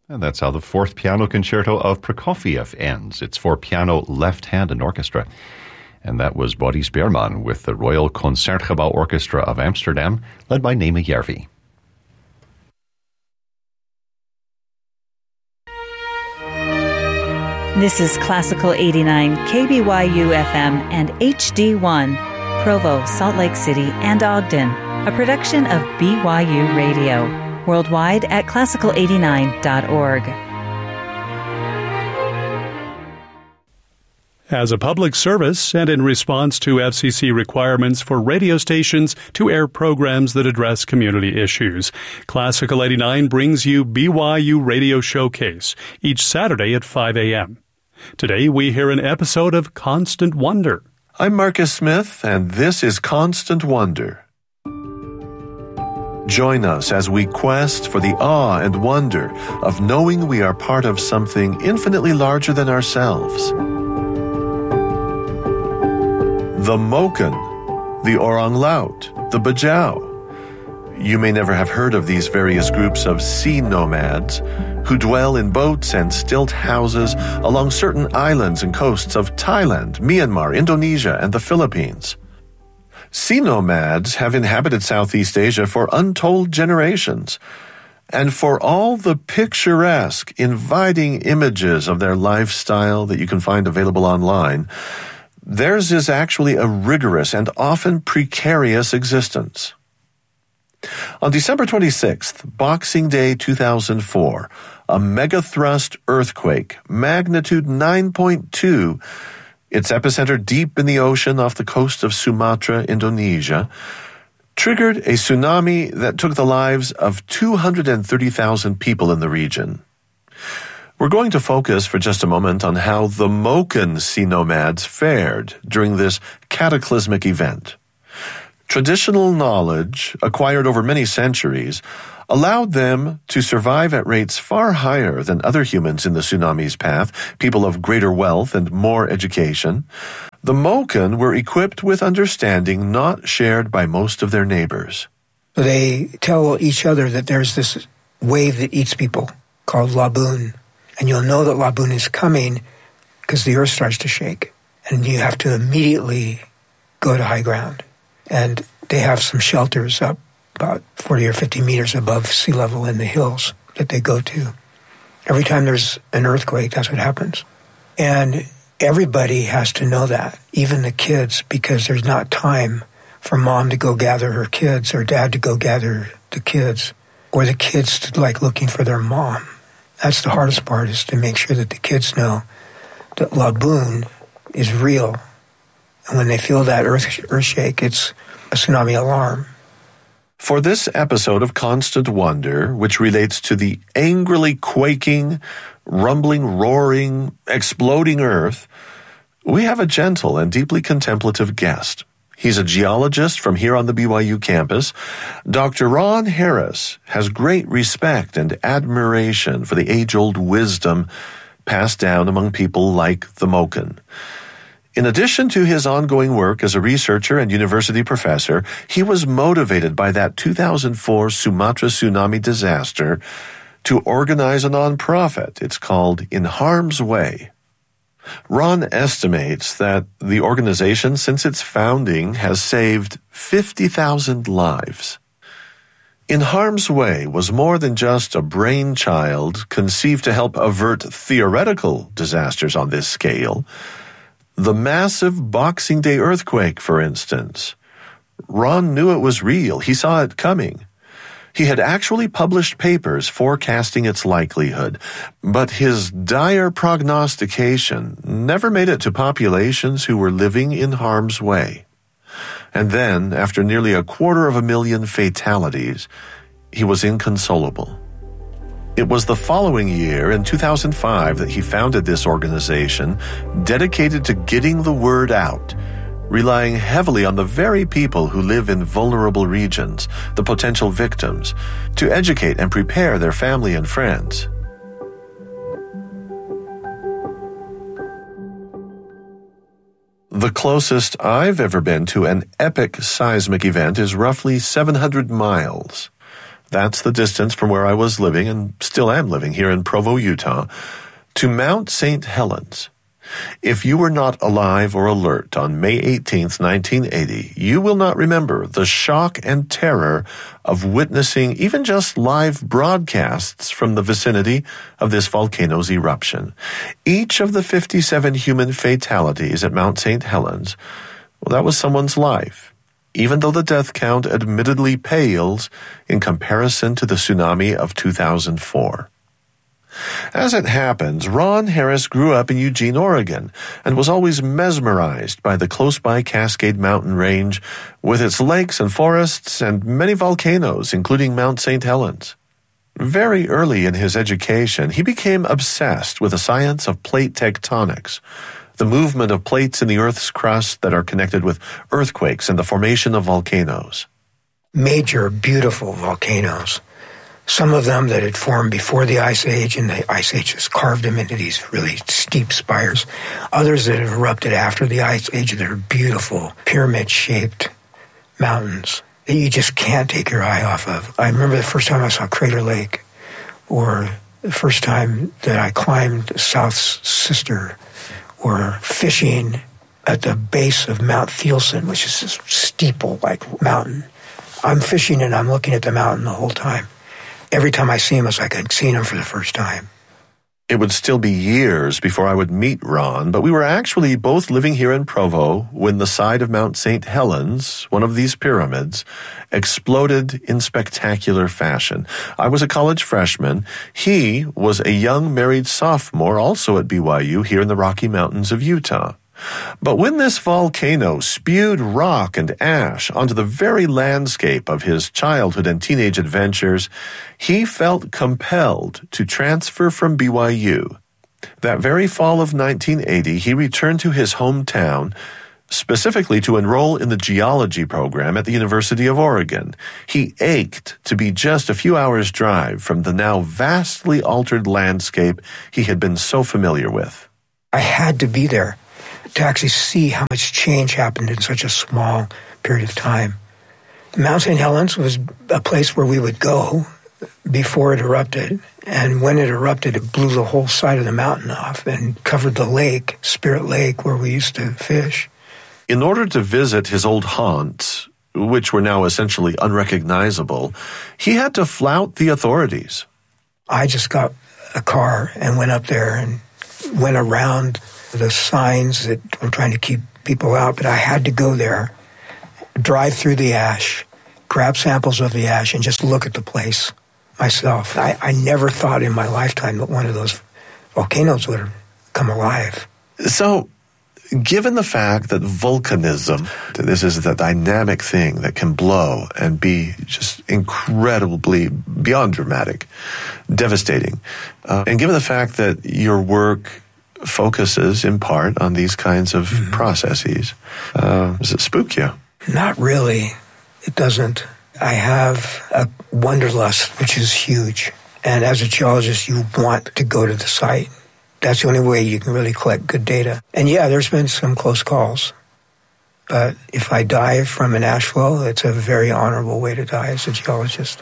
And that's how the Fourth Piano Concerto of Prokofiev ends. It's for piano, left hand, and orchestra. And that was Boris Beerman with the Royal Concertgebouw Orchestra of Amsterdam, led by Nema Järvi. This is Classical 89, KBYU FM and HD1, Provo, Salt Lake City, and Ogden, a production of BYU Radio. Worldwide at classical89.org. As a public service and in response to FCC requirements for radio stations to air programs that address community issues, Classical 89 brings you BYU Radio Showcase each Saturday at 5 a.m. Today we hear an episode of Constant Wonder. I'm Marcus Smith, and this is Constant Wonder. Join us as we quest for the awe and wonder of knowing we are part of something infinitely larger than ourselves. The Moken, the Orang Laut, the Bajau. You may never have heard of these various groups of sea nomads who dwell in boats and stilt houses along certain islands and coasts of Thailand, Myanmar, Indonesia, and the Philippines. Sea nomads have inhabited Southeast Asia for untold generations, and for all the picturesque, inviting images of their lifestyle that you can find available online, theirs is actually a rigorous and often precarious existence. On December 26th, Boxing Day 2004, a megathrust earthquake, magnitude 9.2, its epicenter deep in the ocean off the coast of Sumatra, Indonesia, triggered a tsunami that took the lives of 230,000 people in the region. We're going to focus for just a moment on how the Moken sea nomads fared during this cataclysmic event. Traditional knowledge, acquired over many centuries, allowed them to survive at rates far higher than other humans in the tsunami's path, people of greater wealth and more education. The Moken were equipped with understanding not shared by most of their neighbors. They tell each other that there's this wave that eats people called Laboon, and you'll know that Laboon is coming because the earth starts to shake, and you have to immediately go to high ground. And they have some shelters up about 40 or 50 meters above sea level in the hills that they go to. Every time there's an earthquake, that's what happens. And everybody has to know that, even the kids, because there's not time for mom to go gather her kids or dad to go gather the kids, or the kids to like looking for their mom. That's the hardest part, is to make sure that the kids know that Laboon is real. And when they feel that earth shake, it's a tsunami alarm. For this episode of Constant Wonder, which relates to the angrily quaking, rumbling, roaring, exploding earth, we have a gentle and deeply contemplative guest. He's a geologist from here on the BYU campus. Dr. Ron Harris has great respect and admiration for the age-old wisdom passed down among people like the Moken. In addition to his ongoing work as a researcher and university professor, he was motivated by that 2004 Sumatra tsunami disaster to organize a nonprofit. It's called In Harm's Way. Ron estimates that the organization, since its founding, has saved 50,000 lives. In Harm's Way was more than just a brainchild conceived to help avert theoretical disasters on this scale. The massive Boxing Day earthquake, for instance. Ron knew it was real. He saw it coming. He had actually published papers forecasting its likelihood, but his dire prognostication never made it to populations who were living in harm's way. And then, after nearly 250,000 fatalities, he was inconsolable. It was the following year, in 2005, that he founded this organization dedicated to getting the word out, relying heavily on the very people who live in vulnerable regions, the potential victims, to educate and prepare their family and friends. The closest I've ever been to an epic seismic event is roughly 700 miles. That's the distance from where I was living and still am living here in Provo, Utah, to Mount St. Helens. If you were not alive or alert on May 18th, 1980, you will not remember the shock and terror of witnessing even just live broadcasts from the vicinity of this volcano's eruption. Each of the 57 human fatalities at Mount St. Helens, well, that was someone's life, even though the death count admittedly pales in comparison to the tsunami of 2004. As it happens, Ron Harris grew up in Eugene, Oregon, and was always mesmerized by the close-by Cascade Mountain Range with its lakes and forests and many volcanoes, including Mount St. Helens. Very early in his education, he became obsessed with the science of plate tectonics, the movement of plates in the Earth's crust that are connected with earthquakes and the formation of volcanoes. Major, beautiful volcanoes. Some of them that had formed before the Ice Age, and the Ice Age has carved them into these really steep spires. Others that have erupted after the Ice Age that are beautiful, pyramid-shaped mountains that you just can't take your eye off of. I remember the first time I saw Crater Lake, or the first time that I climbed South's Sister, or fishing at the base of Mount Thielsen, which is this steeple-like mountain. I'm fishing and I'm looking at the mountain the whole time. Every time I see him, it's like I'd seen him for the first time. It would still be years before I would meet Ron, but we were actually both living here in Provo when the side of Mount St. Helens, one of these pyramids, exploded in spectacular fashion. I was a college freshman. He was a young married sophomore, also at BYU, here in the Rocky Mountains of Utah. But when this volcano spewed rock and ash onto the very landscape of his childhood and teenage adventures, he felt compelled to transfer from BYU. That very fall of 1980, he returned to his hometown, specifically to enroll in the geology program at the University of Oregon. He ached to be just a few hours' drive from the now vastly altered landscape he had been so familiar with. I had to be there to actually see how much change happened in such a small period of time. Mount St. Helens was a place where we would go before it erupted, and when it erupted, it blew the whole side of the mountain off and covered the lake, Spirit Lake, where we used to fish. In order to visit his old haunts, which were now essentially unrecognizable, he had to flout the authorities. I just got a car and went up there and went around the signs that were trying to keep people out, but I had to go there, drive through the ash, grab samples of the ash, and just look at the place myself. I never thought in my lifetime that one of those volcanoes would have come alive. So, given the fact that volcanism, this is the dynamic thing that can blow and be just incredibly, beyond dramatic, devastating, and given the fact that your work focuses in part on these kinds of processes, does it spook you? Not really. It doesn't. I have a wanderlust, which is huge. And as a geologist, you want to go to the site. That's the only way you can really collect good data. And yeah, there's been some close calls. But if I die from an ash flow, it's a very honorable way to die as a geologist.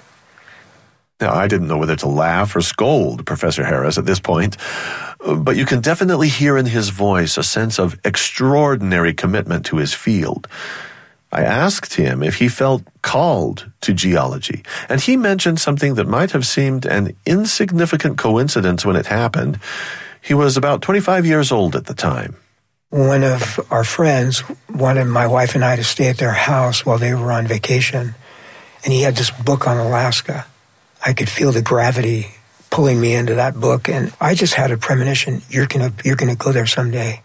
Now, I didn't know whether to laugh or scold Professor Harris at this point, but you can definitely hear in his voice a sense of extraordinary commitment to his field. I asked him if he felt called to geology, and he mentioned something that might have seemed an insignificant coincidence when it happened. He was about 25 years old at the time. One of our friends wanted my wife and I to stay at their house while they were on vacation, and he had this book on Alaska. I could feel the gravity pulling me into that book, and I just had a premonition, you're gonna go there someday.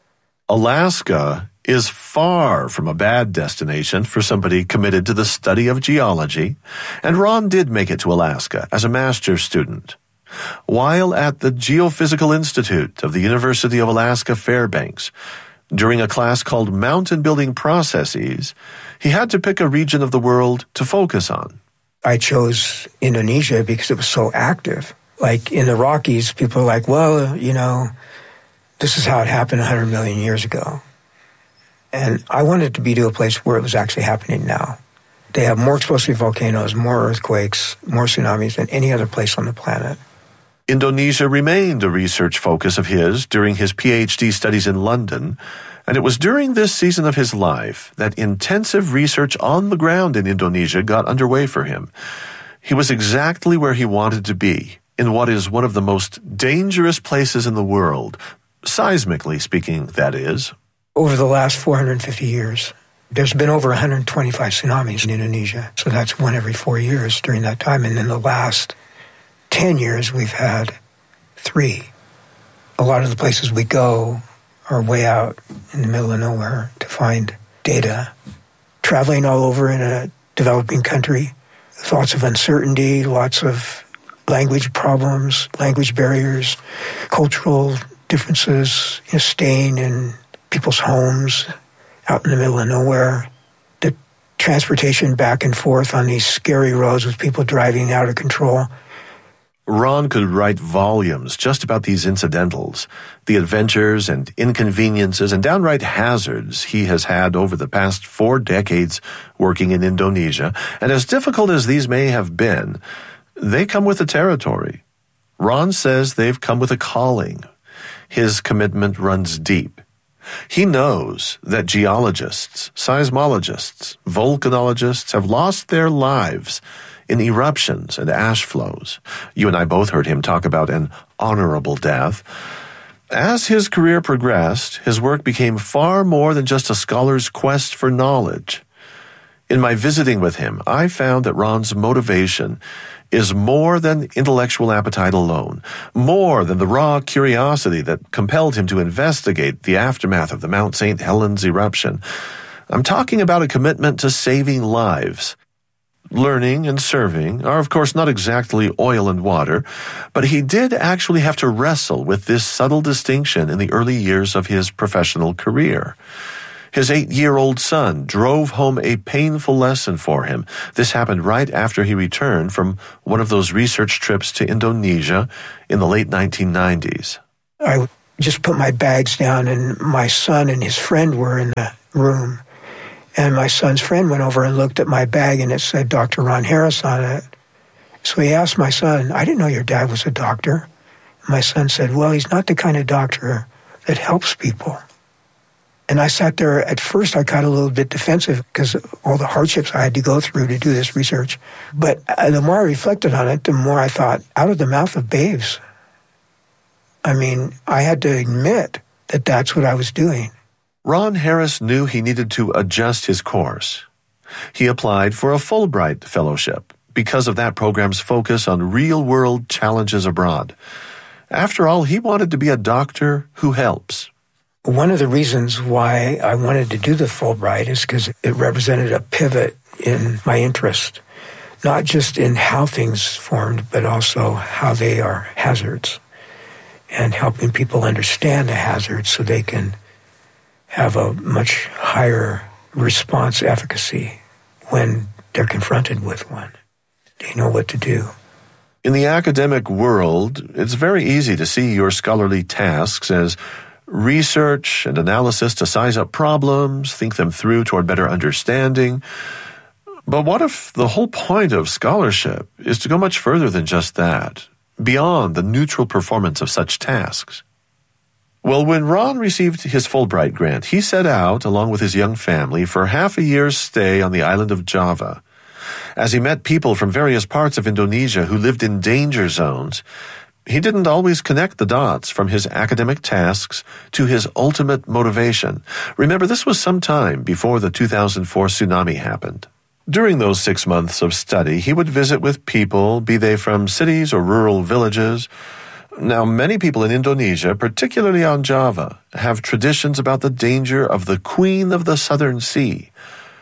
Alaska is far from a bad destination for somebody committed to the study of geology, and Ron did make it to Alaska as a master's student. While at the Geophysical Institute of the University of Alaska Fairbanks, during a class called Mountain Building Processes, he had to pick a region of the world to focus on. I chose Indonesia because it was so active. Like in the Rockies, people are like, well, this is how it happened 100 million years ago. And I wanted to be to a place where it was actually happening now. They have more explosive volcanoes, more earthquakes, more tsunamis than any other place on the planet. Indonesia remained a research focus of his during his PhD studies in London, and it was during this season of his life that intensive research on the ground in Indonesia got underway for him. He was exactly where he wanted to be, in what is one of the most dangerous places in the world, seismically speaking, that is. Over the last 450 years, there's been over 125 tsunamis in Indonesia, so that's one every 4 years during that time, and in the last 10 years, we've had 3. A lot of the places we go are way out in the middle of nowhere to find data. Traveling all over in a developing country, lots of uncertainty, lots of language problems, language barriers, cultural differences, staying in people's homes out in the middle of nowhere. The transportation back and forth on these scary roads with people driving out of control. Ron could write volumes just about these incidentals, the adventures and inconveniences and downright hazards he has had over the past 4 decades working in Indonesia. And as difficult as these may have been, they come with the territory. Ron says they've come with a calling. His commitment runs deep. He knows that geologists, seismologists, volcanologists have lost their lives in eruptions and ash flows. You and I both heard him talk about an honorable death. As his career progressed, his work became far more than just a scholar's quest for knowledge. In my visiting with him, I found that Ron's motivation is more than intellectual appetite alone, more than the raw curiosity that compelled him to investigate the aftermath of the Mount St. Helens eruption. I'm talking about a commitment to saving lives. Learning and serving are, of course, not exactly oil and water, but he did actually have to wrestle with this subtle distinction in the early years of his professional career. His 8-year-old son drove home a painful lesson for him. This happened right after he returned from one of those research trips to Indonesia in the late 1990s. I just put my bags down, and my son and his friend were in the room. And my son's friend went over and looked at my bag, and it said Dr. Ron Harris on it. So he asked my son, I didn't know your dad was a doctor. My son said, well, he's not the kind of doctor that helps people. And I sat there. At first, I got a little bit defensive because of all the hardships I had to go through to do this research. But the more I reflected on it, the more I thought, out of the mouth of babes. I mean, I had to admit that that's what I was doing. Ron Harris knew he needed to adjust his course. He applied for a Fulbright fellowship because of that program's focus on real-world challenges abroad. After all, he wanted to be a doctor who helps. One of the reasons why I wanted to do the Fulbright is because it represented a pivot in my interest, not just in how things formed, but also how they are hazards, and helping people understand the hazards so they can have a much higher response efficacy when they're confronted with one. They know what to do. In the academic world, it's very easy to see your scholarly tasks as research and analysis to size up problems, think them through toward better understanding. But what if the whole point of scholarship is to go much further than just that, beyond the neutral performance of such tasks? Well, when Ron received his Fulbright grant, he set out, along with his young family, for half a year's stay on the island of Java. As he met people from various parts of Indonesia who lived in danger zones, he didn't always connect the dots from his academic tasks to his ultimate motivation. Remember, this was some time before the 2004 tsunami happened. During those 6 months of study, he would visit with people, be they from cities or rural villages. Now, many people in Indonesia, particularly on Java, have traditions about the danger of the Queen of the Southern Sea.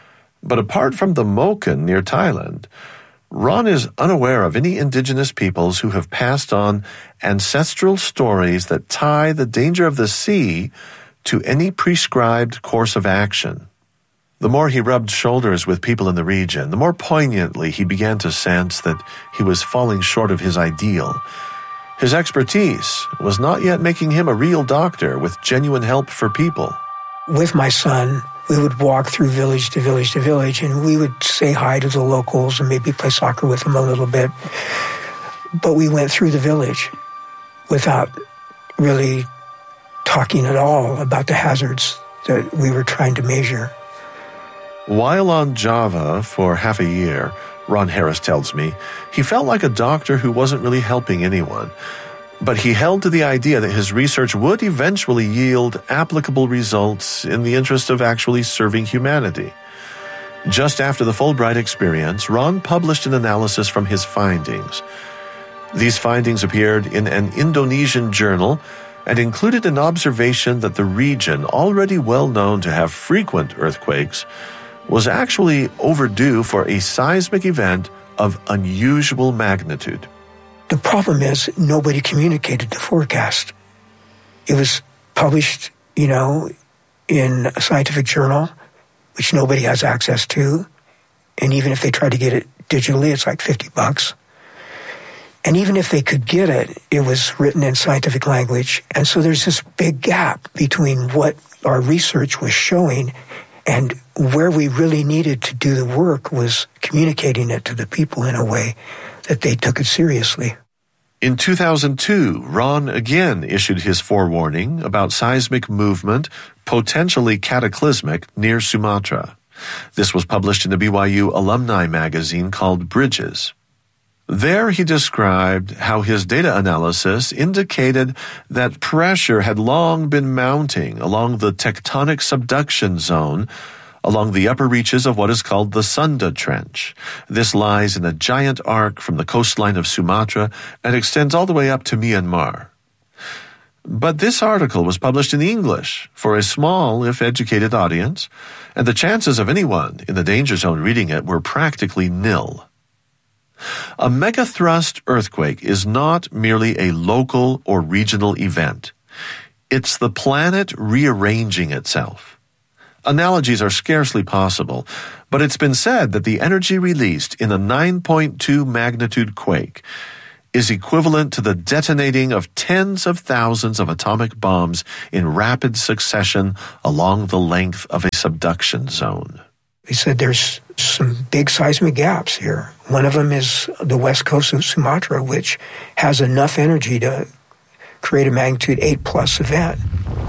But apart from the Moken near Thailand, Ron is unaware of any indigenous peoples who have passed on ancestral stories that tie the danger of the sea to any prescribed course of action. The more he rubbed shoulders with people in the region, the more poignantly he began to sense that he was falling short of his ideal. His expertise was not yet making him a real doctor with genuine help for people. With my son we would walk through village to village to village, and we would say hi to the locals and maybe play soccer with them a little bit. But we went through the village without really talking at all about the hazards that we were trying to measure. While on Java for half a year, Ron Harris tells me, he felt like a doctor who wasn't really helping anyone. But he held to the idea that his research would eventually yield applicable results in the interest of actually serving humanity. Just after the Fulbright experience, Ron published an analysis from his findings. These findings appeared in an Indonesian journal and included an observation that the region, already well known to have frequent earthquakes, was actually overdue for a seismic event of unusual magnitude. The problem is nobody communicated the forecast. It was published, in a scientific journal, which nobody has access to. And even if they try to get it digitally, it's like $50. And even if they could get it, it was written in scientific language. And so there's this big gap between what our research was showing and where we really needed to do the work was communicating it to the people in a way that they took it seriously. In 2002, Ron again issued his forewarning about seismic movement, potentially cataclysmic, near Sumatra. This was published in the BYU alumni magazine called Bridges. There he described how his data analysis indicated that pressure had long been mounting along the tectonic subduction zone along the upper reaches of what is called the Sunda Trench. This lies in a giant arc from the coastline of Sumatra and extends all the way up to Myanmar. But this article was published in English for a small, if educated audience, and the chances of anyone in the danger zone reading it were practically nil. A megathrust earthquake is not merely a local or regional event. It's the planet rearranging itself. Analogies are scarcely possible, but it's been said that the energy released in a 9.2 magnitude quake is equivalent to the detonating of tens of thousands of atomic bombs in rapid succession along the length of a subduction zone. They said there's some big seismic gaps here. One of them is the west coast of Sumatra, which has enough energy to create a magnitude 8+ event.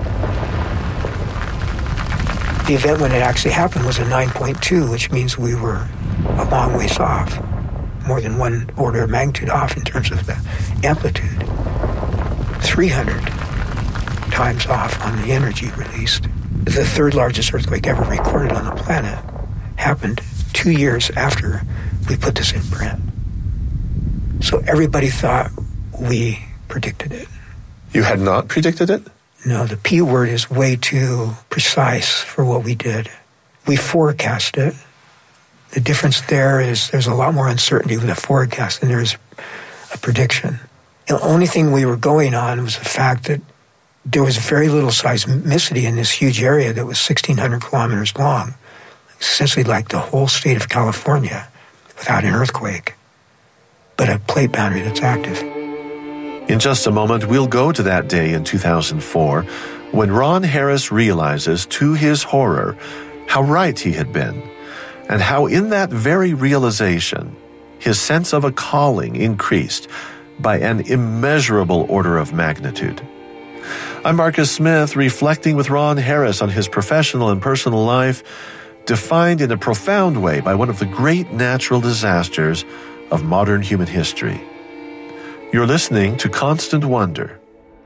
The event when it actually happened was a 9.2, which means we were a long ways off, more than one order of magnitude off in terms of the amplitude. 300 times off on the energy released. The third largest earthquake ever recorded on the planet happened 2 years after we put this in print. So everybody thought we predicted it. You had not predicted it? No, the P word is way too precise for what we did. We forecast it. The difference there is there's a lot more uncertainty with a forecast than there is a prediction. The only thing we were going on was the fact that there was very little seismicity in this huge area that was 1,600 kilometers long, essentially like the whole state of California without an earthquake, but a plate boundary that's active. In just a moment, we'll go to that day in 2004 when Ron Harris realizes, to his horror, how right he had been, and how in that very realization, his sense of a calling increased by an immeasurable order of magnitude. I'm Marcus Smith, reflecting with Ron Harris on his professional and personal life, defined in a profound way by one of the great natural disasters of modern human history. You're listening to Constant Wonder.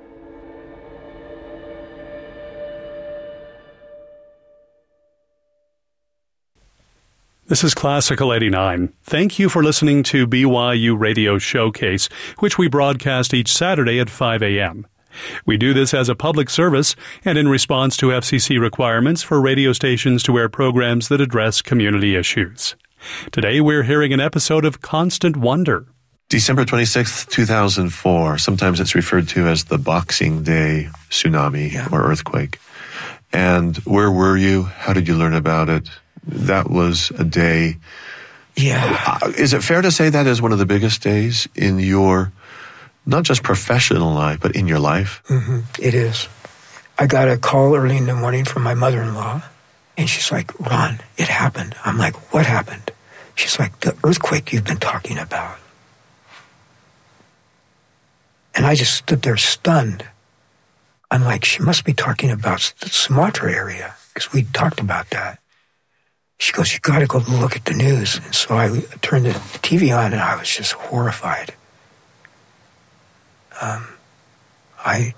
This is Classical 89. Thank you for listening to BYU Radio Showcase, which we broadcast each Saturday at 5 a.m. We do this as a public service and in response to FCC requirements for radio stations to air programs that address community issues. Today we're hearing an episode of Constant Wonder. December 26th, 2004. Sometimes it's referred to as the Boxing Day tsunami or earthquake. And where were you? How did you learn about it? That was a day. Yeah. Is it fair to say that is one of the biggest days in your, not just professional life, but in your life? Mm-hmm. It is. I got a call early in the morning from my mother-in-law And she's like, Ron, it happened. I'm like, what happened? She's like, the earthquake you've been talking about. And I just stood there stunned. I'm like, she must be talking about the Sumatra area, because we talked about that. She goes, you got to go look at the news. And so I turned the TV on, and I was just horrified. I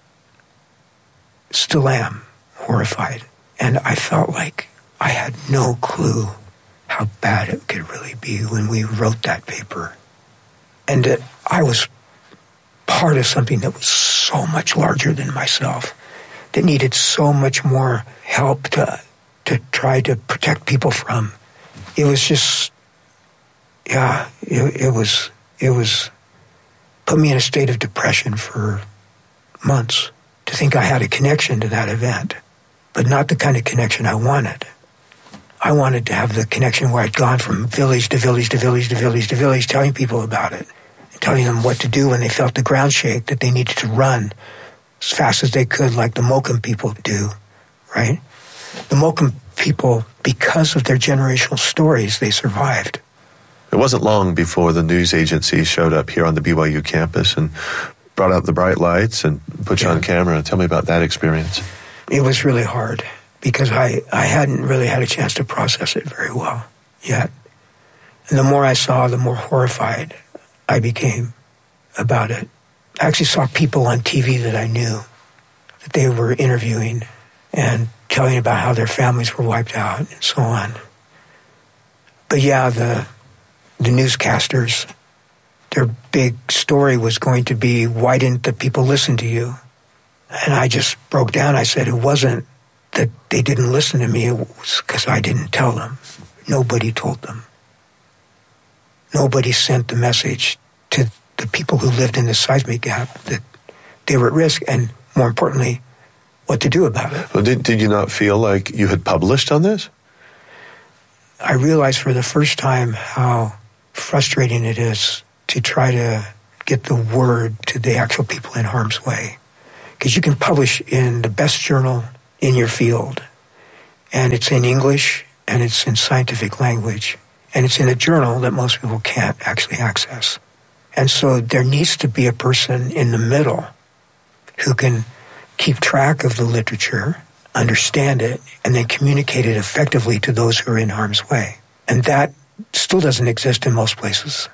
still am horrified. And I felt like I had no clue how bad it could really be when we wrote that paper. And that I was part of something that was so much larger than myself, that needed so much more help to try to protect people from. It was just, yeah, it was put me in a state of depression for months to think I had a connection to that event, but not the kind of connection I wanted. I wanted to have the connection where I'd gone from village to village to village to village to village, telling people about it, and telling them what to do when they felt the ground shake, that they needed to run as fast as they could, like the Moken people do, right? The Moken people, because of their generational stories, they survived. It wasn't long before the news agency showed up here on the BYU campus and brought out the bright lights and put you on camera. Tell me about that experience. It was really hard because I hadn't really had a chance to process it very well yet. And the more I saw, the more horrified I became about it. I actually saw people on TV that I knew, that they were interviewing and telling about how their families were wiped out and so on. But yeah, the newscasters, their big story was going to be, why didn't the people listen to you? And I just broke down. I said, it wasn't that they didn't listen to me, it was because I didn't tell them. Nobody told them. Nobody sent the message to the people who lived in the seismic gap that they were at risk, and more importantly, what to do about it. Well, did you not feel like you had published on this? I realized for the first time how frustrating it is to try to get the word to the actual people in harm's way. Because you can publish in the best journal in your field, and it's in English, and it's in scientific language, and it's in a journal that most people can't actually access. And so there needs to be a person in the middle who can keep track of the literature, understand it, and then communicate it effectively to those who are in harm's way. And that still doesn't exist in most places.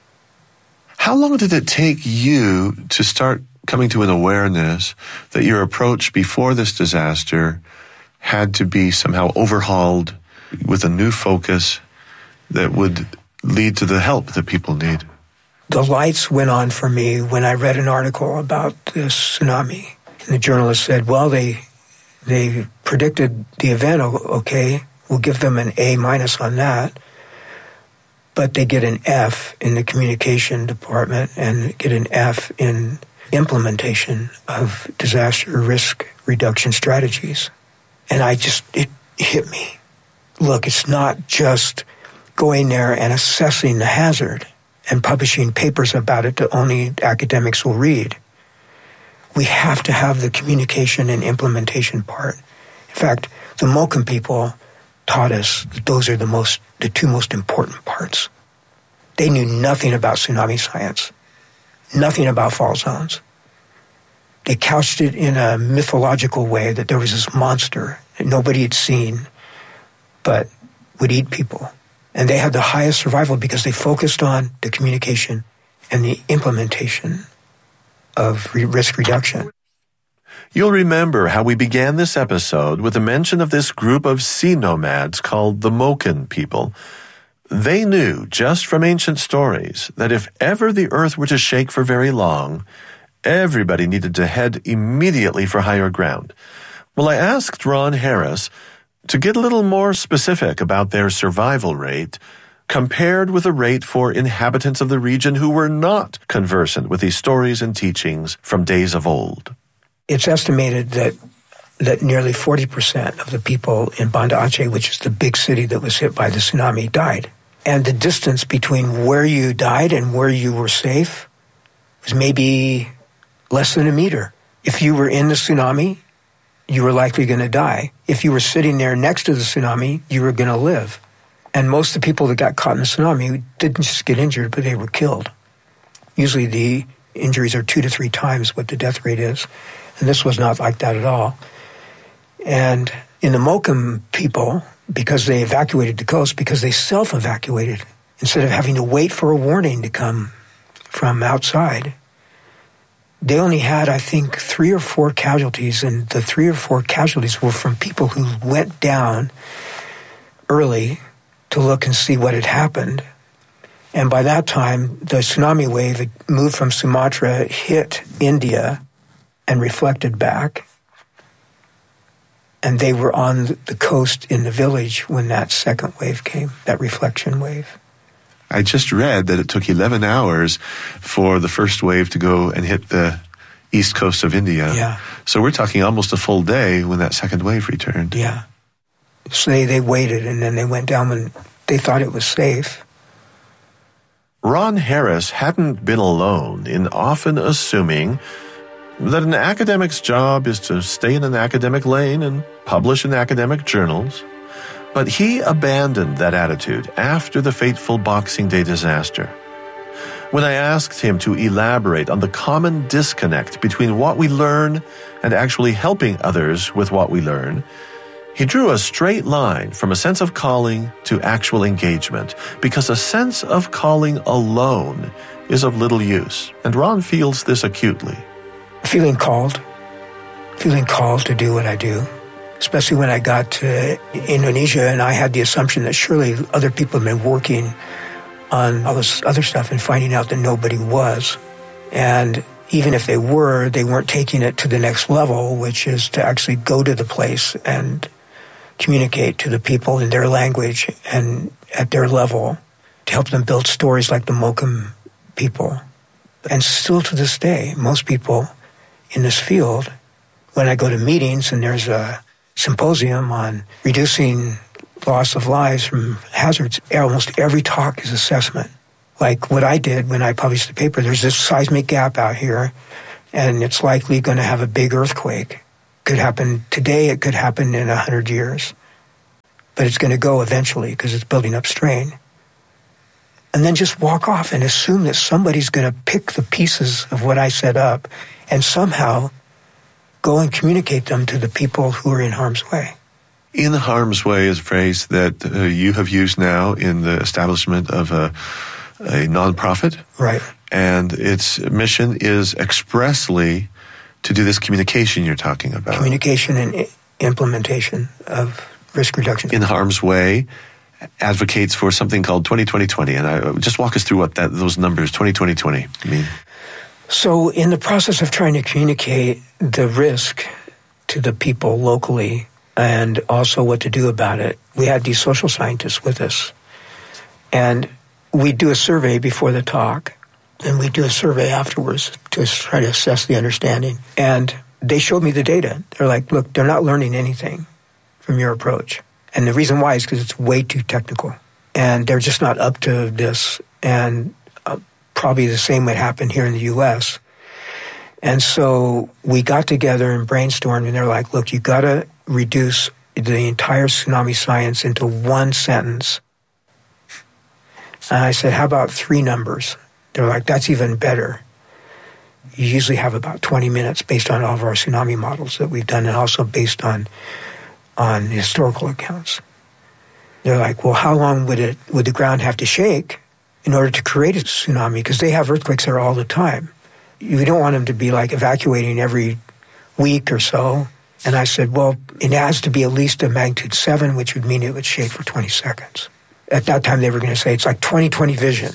How long did it take you to start coming to an awareness that your approach before this disaster had to be somehow overhauled with a new focus that would lead to the help that people need? The lights went on for me when I read an article about this tsunami. And the journalist said, well, they predicted the event, okay, we'll give them an A- on that. But they get an F in the communication department and get an F in implementation of disaster risk reduction strategies. And it hit me. Look, it's not just going there and assessing the hazard and publishing papers about it that only academics will read. We have to have the communication and implementation part. In fact, the Moken people taught us that those are the two most important parts. They knew nothing about tsunami science, nothing about fault zones. They couched it in a mythological way that there was this monster that nobody had seen but would eat people. And they had the highest survival because they focused on the communication and the implementation of risk reduction. You'll remember how we began this episode with a mention of this group of sea nomads called the Moken people. They knew, just from ancient stories, that if ever the earth were to shake for very long, everybody needed to head immediately for higher ground. Well, I asked Ron Harris to get a little more specific about their survival rate compared with the rate for inhabitants of the region who were not conversant with these stories and teachings from days of old. It's estimated that nearly 40% of the people in Banda Aceh, which is the big city that was hit by the tsunami, died. And the distance between where you died and where you were safe was maybe less than a meter. If you were in the tsunami, you were likely going to die. If you were sitting there next to the tsunami, you were going to live. And most of the people that got caught in the tsunami didn't just get injured, but they were killed. Usually the injuries are 2 to 3 times what the death rate is. And this was not like that at all. And in the Mokum people, because they evacuated the coast, because they self-evacuated, instead of having to wait for a warning to come from outside, they only had, I think, 3 or 4 casualties, and the 3 or 4 casualties were from people who went down early to look and see what had happened. And by that time, the tsunami wave had moved from Sumatra, hit India, and reflected back. And they were on the coast in the village when that second wave came, that reflection wave. I just read that it took 11 hours for the first wave to go and hit the east coast of India. Yeah. So we're talking almost a full day when that second wave returned. Yeah. So they waited, and then they went down when they thought it was safe. Ron Harris hadn't been alone in often assuming that an academic's job is to stay in an academic lane and publish in academic journals. But he abandoned that attitude after the fateful Boxing Day disaster. When I asked him to elaborate on the common disconnect between what we learn and actually helping others with what we learn, he drew a straight line from a sense of calling to actual engagement, because a sense of calling alone is of little use, and Ron feels this acutely. Feeling called to do what I do. Especially when I got to Indonesia, and I had the assumption that surely other people have been working on all this other stuff and finding out that nobody was. And even if they were, they weren't taking it to the next level, which is to actually go to the place and communicate to the people in their language and at their level to help them build stories like the Mokum people. And still to this day, most people in this field, when I go to meetings and there's a symposium on reducing loss of lives from hazards, almost every talk is assessment. Like what I did when I published the paper, there's this seismic gap out here, and it's likely going to have a big earthquake. Could happen today, it could happen in 100 years. But it's going to go eventually because it's building up strain. And then just walk off and assume that somebody's going to pick the pieces of what I set up and somehow go and communicate them to the people who are in harm's way. In harm's way is a phrase that you have used now in the establishment of a nonprofit. Right. And its mission is expressly to do this communication you're talking about. Communication and implementation of risk reduction. In harm's way advocates for something called 20-20-20. And just walk us through what those numbers, 20-20-20, mean. So in the process of trying to communicate the risk to the people locally and also what to do about it, we had these social scientists with us. And we do a survey before the talk, and we do a survey afterwards to try to assess the understanding. And they showed me the data. They're like, look, they're not learning anything from your approach. And the reason why is because it's way too technical. And they're just not up to this. And probably the same would happen here in the U.S. And so we got together and brainstormed, and they're like, look, you got to reduce the entire tsunami science into one sentence. And I said, how about 3 numbers? They're like, that's even better. You usually have about 20 minutes based on all of our tsunami models that we've done and also based on historical accounts. They're like, well, how long would the ground have to shake in order to create a tsunami? Because they have earthquakes there all the time. You don't want them to be like evacuating every week or so. And I said, well, it has to be at least a magnitude 7, which would mean it would shake for 20 seconds. At that time, they were going to say it's like 20/20 vision.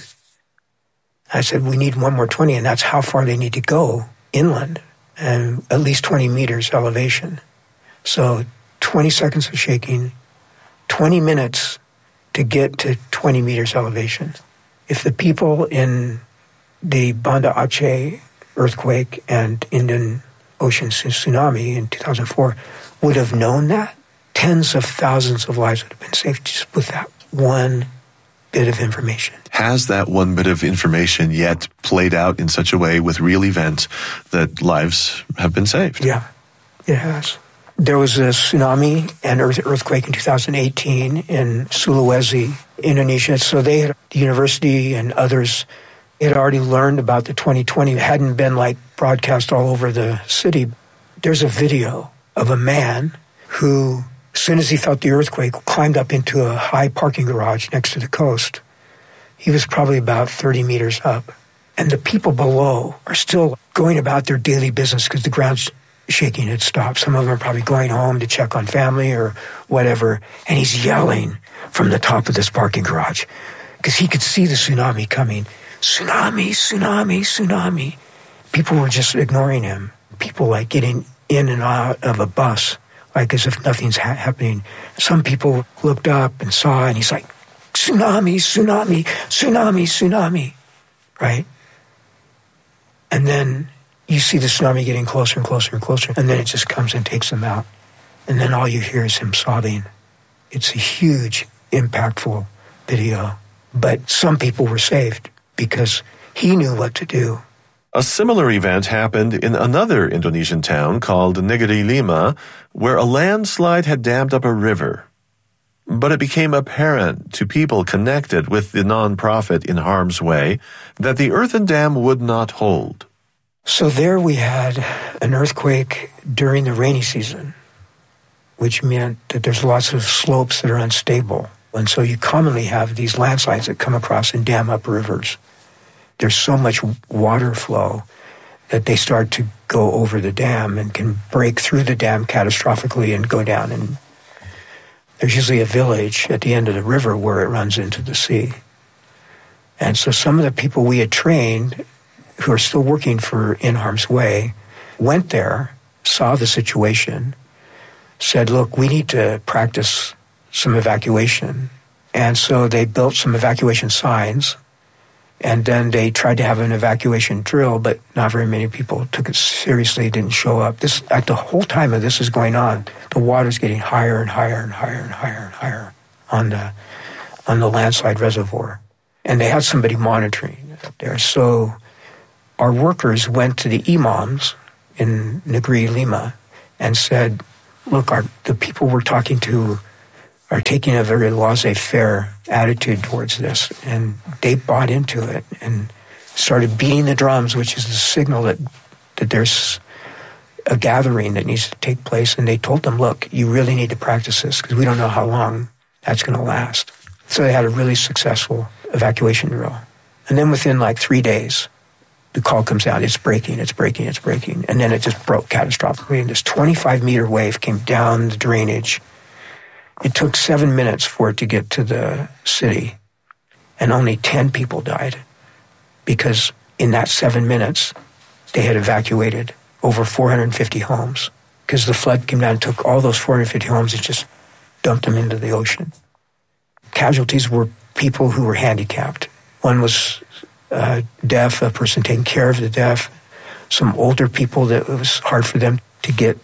I said, we need one more 20, and that's how far they need to go inland, and at least 20 meters elevation. So 20 seconds of shaking, 20 minutes to get to 20 meters elevation. If the people in the Banda Aceh earthquake and Indian Ocean tsunami in 2004 would have known that, tens of thousands of lives would have been saved just with that one bit of information. Has that one bit of information yet played out in such a way with real events that lives have been saved? Yeah, it has. There was a tsunami and earthquake in 2018 in Sulawesi, Indonesia. So the university and others had already learned about the 2020. It hadn't been like broadcast all over the city. There's a video of a man who, as soon as he felt the earthquake, climbed up into a high parking garage next to the coast. He was probably about 30 meters up. And the people below are still going about their daily business because the ground's shaking had stopped. Some of them are probably going home to check on family or whatever. And he's yelling from the top of this parking garage because he could see the tsunami coming. Tsunami, tsunami, tsunami. People were just ignoring him. People like getting in and out of a bus, like as if nothing's happening. Some people looked up and saw, and he's like, tsunami, tsunami, tsunami, tsunami, right? And then you see the tsunami getting closer and closer and closer, and then it just comes and takes them out. And then all you hear is him sobbing. It's a huge, impactful video. But some people were saved because he knew what to do. A similar event happened in another Indonesian town called Negeri Lima, where a landslide had dammed up a river. But it became apparent to people connected with the nonprofit In Harm's Way that the earthen dam would not hold. So there we had an earthquake during the rainy season, which meant that there's lots of slopes that are unstable. And so you commonly have these landslides that come across and dam up rivers. There's so much water flow that they start to go over the dam and can break through the dam catastrophically and go down. And there's usually a village at the end of the river where it runs into the sea. And so some of the people we had trained who are still working for In Harm's Way went there, saw the situation, said, look, we need to practice some evacuation. And so they built some evacuation signs, and then they tried to have an evacuation drill, but not very many people took it seriously, didn't show up. At the whole time of this is going on, the water's getting higher and higher and higher and higher and higher on the landslide reservoir. And they had somebody monitoring up there. So our workers went to the imams in Negeri Lima and said, look, the people we're talking to are taking a very laissez-faire attitude towards this. And they bought into it and started beating the drums, which is the signal that there's a gathering that needs to take place. And they told them, look, you really need to practice this because we don't know how long that's going to last. So they had a really successful evacuation drill. And then within like 3 days, the call comes out, it's breaking, it's breaking, it's breaking. And then it just broke catastrophically. And this 25-meter wave came down the drainage. It took 7 minutes for it to get to the city. And only 10 people died. Because in that 7 minutes, they had evacuated over 450 homes. Because the flood came down and took all those 450 homes and just dumped them into the ocean. Casualties were people who were handicapped. One was deaf, a person taking care of the deaf, some older people that it was hard for them to get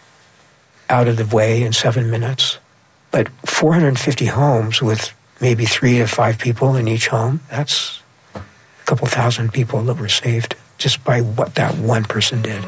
out of the way in 7 minutes. But 450 homes with maybe 3 to 5 people in each home, that's a couple thousand people that were saved just by what that one person did.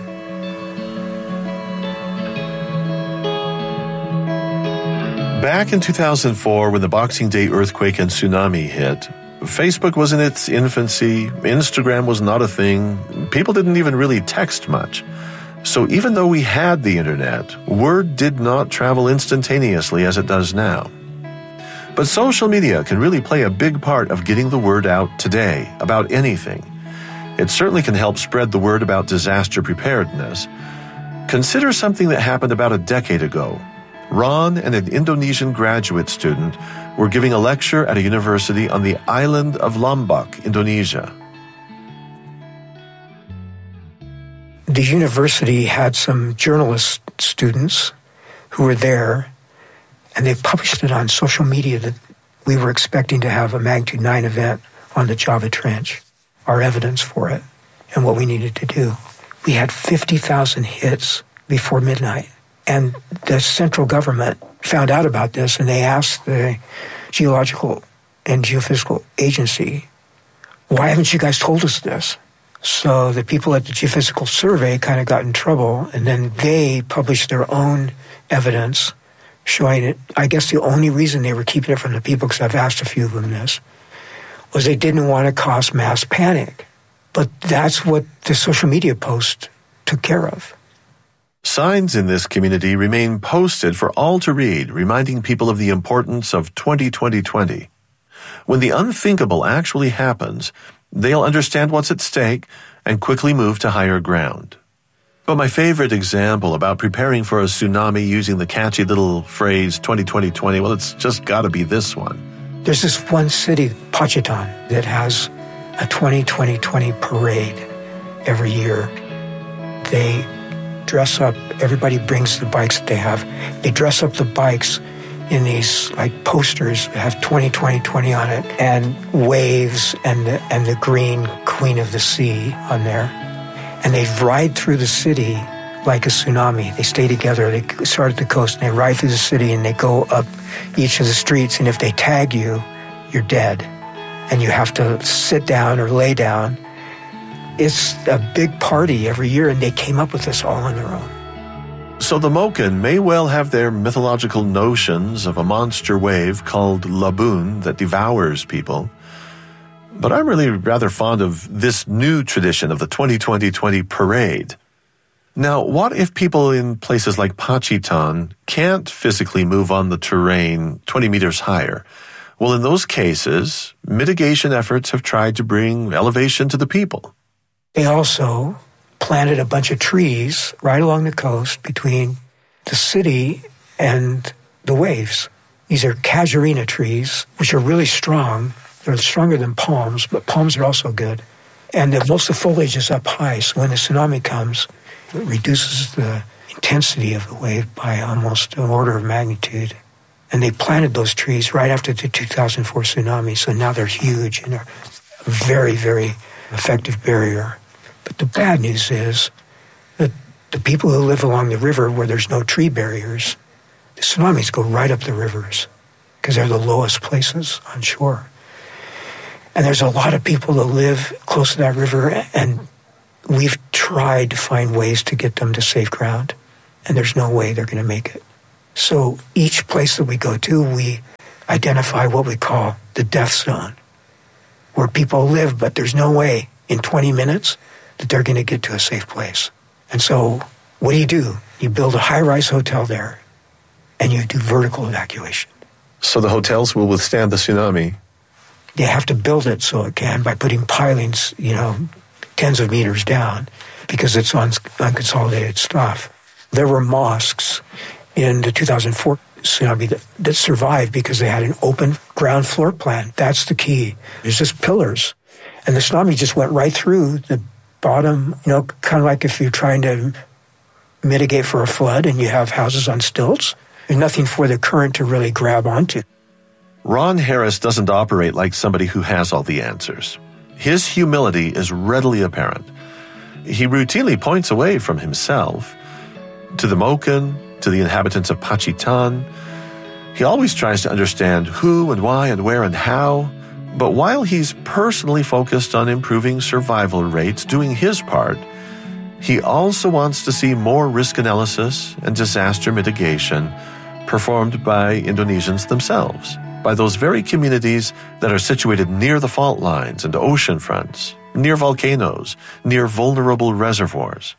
Back in 2004, when the Boxing Day earthquake and tsunami hit, Facebook was in its infancy, Instagram was not a thing, people didn't even really text much. So even though we had the internet, word did not travel instantaneously as it does now. But social media can really play a big part of getting the word out today about anything. It certainly can help spread the word about disaster preparedness. Consider something that happened about a decade ago. Ron and an Indonesian graduate student were giving a lecture at a university on the island of Lombok, Indonesia. The university had some journalist students who were there, and they published it on social media that we were expecting to have a magnitude 9 event on the Java Trench, our evidence for it, and what we needed to do. We had 50,000 hits before midnight. And the central government found out about this, and they asked the Geological and Geophysical Agency, why haven't you guys told us this? So the people at the Geophysical Survey kind of got in trouble, and then they published their own evidence showing it. I guess the only reason they were keeping it from the people, because I've asked a few of them this, was they didn't want to cause mass panic. But that's what the social media post took care of. Signs in this community remain posted for all to read, reminding people of the importance of 2020. When the unthinkable actually happens, they'll understand what's at stake and quickly move to higher ground. But my favorite example about preparing for a tsunami using the catchy little phrase 2020, well, it's just got to be this one. There's this one city, Pachitan, that has a 2020 parade every year. They dress up, everybody brings the bikes that they have. They dress up the bikes in these like posters that have 2020 on it, and waves and the green Queen of the Sea on there. And they ride through the city like a tsunami. They stay together. They start at the coast and they ride through the city and they go up each of the streets. And if they tag you, you're dead. And you have to sit down or lay down. It's a big party every year, and they came up with this all on their own. So the Moken may well have their mythological notions of a monster wave called Laboon that devours people. But I'm really rather fond of this new tradition of the 2020 parade. Now, what if people in places like Pachitan can't physically move on the terrain 20 meters higher? Well, in those cases, mitigation efforts have tried to bring elevation to the people. They also planted a bunch of trees right along the coast between the city and the waves. These are casuarina trees, which are really strong. They're stronger than palms, but palms are also good. And most of the foliage is up high, so when the tsunami comes, it reduces the intensity of the wave by almost an order of magnitude. And they planted those trees right after the 2004 tsunami, so now they're huge and they're a very, very effective barrier. But the bad news is that the people who live along the river where there's no tree barriers, the tsunamis go right up the rivers because they're the lowest places on shore. And there's a lot of people that live close to that river, and we've tried to find ways to get them to safe ground, and there's no way they're going to make it. So each place that we go to, we identify what we call the death zone, where people live, but there's no way in 20 minutes that they're going to get to a safe place. And so what do? You build a high-rise hotel there, and you do vertical evacuation. So the hotels will withstand the tsunami? They have to build it so it can by putting pilings, tens of meters down, because it's on unconsolidated stuff. There were mosques in the 2004 tsunami that survived because they had an open ground floor plan. That's the key. There's just pillars. And the tsunami just went right through the bottom, kind of like if you're trying to mitigate for a flood and you have houses on stilts. There's nothing for the current to really grab onto. Ron Harris doesn't operate like somebody who has all the answers. His humility is readily apparent. He routinely points away from himself to the Moken, to the inhabitants of Pachitan. He always tries to understand who and why and where and how. But while he's personally focused on improving survival rates, doing his part, he also wants to see more risk analysis and disaster mitigation performed by Indonesians themselves, by those very communities that are situated near the fault lines and ocean fronts, near volcanoes, near vulnerable reservoirs.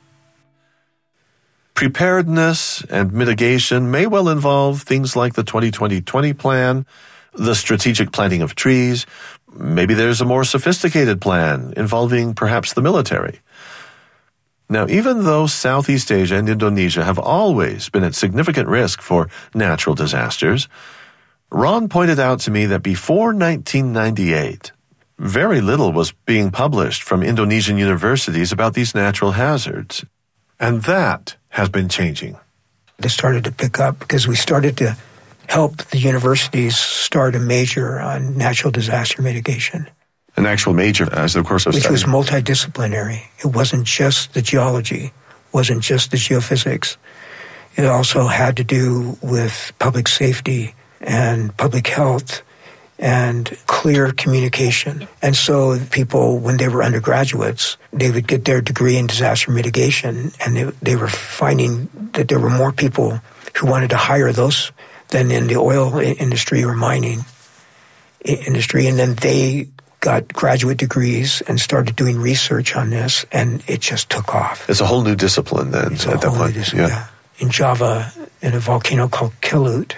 Preparedness and mitigation may well involve things like the 2020 plan, the strategic planting of trees. Maybe there's a more sophisticated plan involving perhaps the military. Now, even though Southeast Asia and Indonesia have always been at significant risk for natural disasters, Ron pointed out to me that before 1998, very little was being published from Indonesian universities about these natural hazards. And that has been changing. They started to pick up because we started to help the universities start a major on natural disaster mitigation. An actual major as the course of study. Which was multidisciplinary. It wasn't just the geology, wasn't just the geophysics. It also had to do with public safety and public health and clear communication. And so people, when they were undergraduates, they would get their degree in disaster mitigation, and they were finding that there were more people who wanted to hire those than in the oil industry or mining industry. And then they got graduate degrees and started doing research on this, and it just took off. It's a whole new discipline then at that point. Yeah. In Java, in a volcano called Kelut,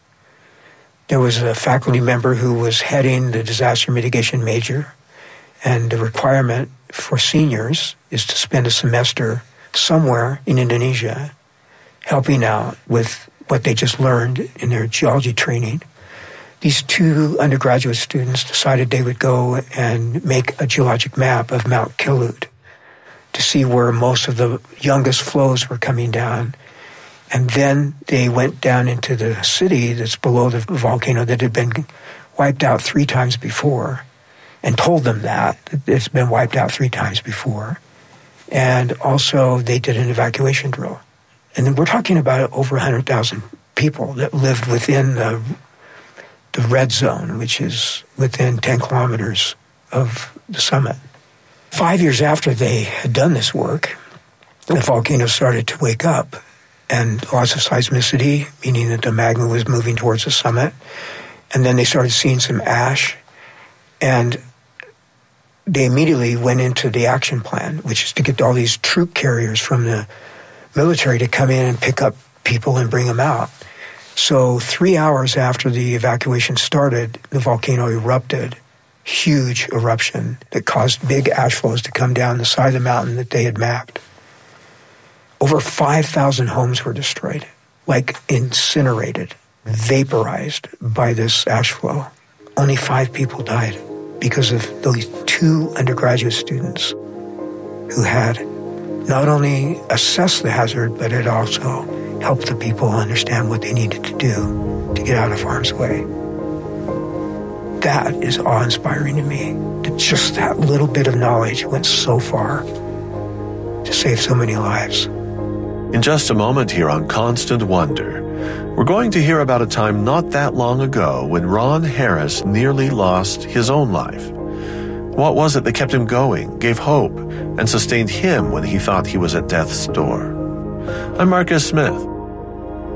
there was a faculty member who was heading the disaster mitigation major, and the requirement for seniors is to spend a semester somewhere in Indonesia helping out with what they just learned in their geology training. These two undergraduate students decided they would go and make a geologic map of Mount Kelut to see where most of the youngest flows were coming down. And then they went down into the city that's below the volcano that had been wiped out 3 times before, and told them that it's been wiped out 3 times before. And also they did an evacuation drill. And then we're talking about over 100,000 people that lived within the red zone, which is within 10 kilometers of the summit. 5 years after they had done this work, the volcano started to wake up, and lots of seismicity, meaning that the magma was moving towards the summit. And then they started seeing some ash, and they immediately went into the action plan, which is to get all these troop carriers from the military to come in and pick up people and bring them out. So 3 hours after the evacuation started, the volcano erupted, huge eruption that caused big ash flows to come down the side of the mountain that they had mapped. Over 5,000 homes were destroyed, like incinerated, vaporized by this ash flow. Only 5 people died because of those 2 undergraduate students who had not only assessed the hazard, but it also helped the people understand what they needed to do to get out of harm's way. That is awe-inspiring to me, that just that little bit of knowledge went so far to save so many lives. In just a moment here on Constant Wonder, we're going to hear about a time not that long ago when Ron Harris nearly lost his own life. What was it that kept him going, gave hope, and sustained him when he thought he was at death's door? I'm Marcus Smith.